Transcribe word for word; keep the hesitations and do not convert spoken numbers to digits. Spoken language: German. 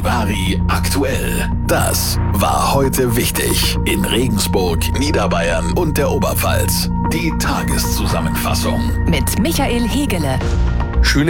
Charivari aktuell. Das war heute wichtig in Regensburg, Niederbayern und der Oberpfalz. Die Tageszusammenfassung Mit Michael Hegele. Schöne